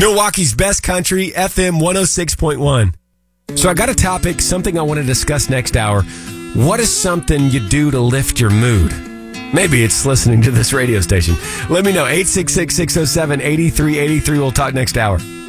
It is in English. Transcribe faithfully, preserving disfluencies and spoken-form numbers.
Milwaukee's best country, F M one oh six point one. So I got a topic, something I want to discuss next hour. What is something you do to lift your mood? Maybe it's listening to this radio station. Let me know. eight six six, six oh seven, eight three eight three. We'll talk next hour.